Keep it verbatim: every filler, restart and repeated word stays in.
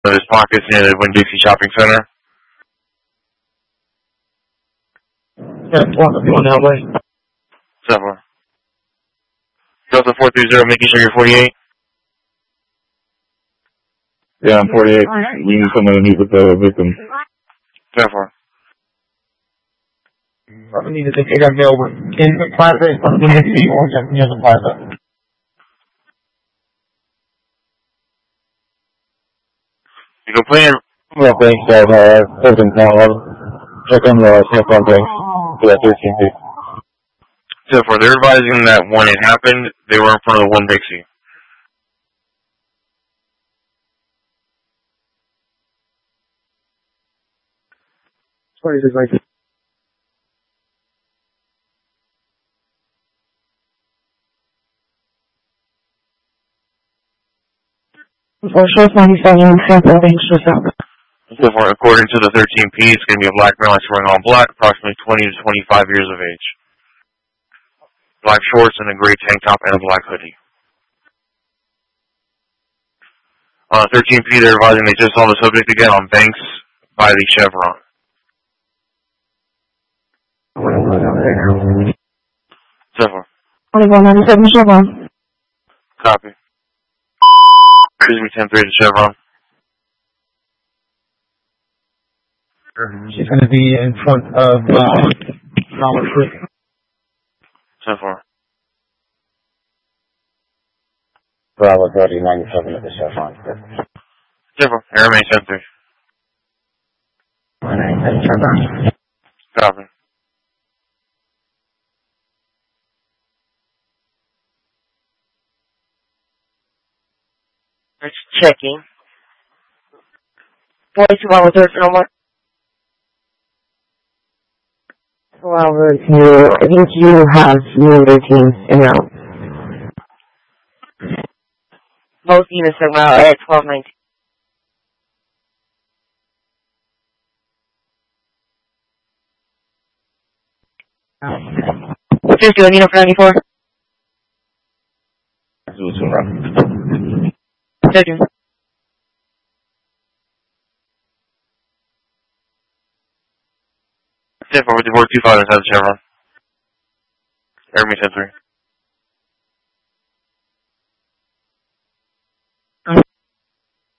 There's pockets near the Winn-Dixie Shopping Center. Yeah, one, one L A. Seven. Delta four three zero, making sure you're forty-eight. Yeah, I'm forty-eight. We need someone to meet with the victim. Therefore. I need to take a mail in the plaza, Winn-Dixie, or just near the plaza. You can plan. Yeah, thanks, guys. Uh, open town. Check on the cell phone thing. Yeah, thirteen feet. Therefore, they're advising that when it happened, they were in front of the Winn-Dixie. What is it like? For sure, ninety-seven, sample anxious out. Therefore, according to the thirteen P, it's going to be a black male wearing all black, approximately twenty to twenty-five years of age. Black shorts and a gray tank top and a black hoodie. On the thirteen P, they're advising they just saw the subject again on Banks by the Chevron. Therefore. twenty-one ninety-seven Chevron. Copy. Excuse me, ten three to Chevron. She's going to be in front of uh, Dollar Tree. ten four. Bravo thirty ninety-seven at the Chevron. ten four. Air remains ten three. Copy. It's checking. forty-two hours, no more. Well, you, I think you have new routines in out. Both units are now at twelve nineteen. What's this doing, unit for ninety-four? Second. ten four, fifty-four, two five inside the Chevron. Air remains ten three.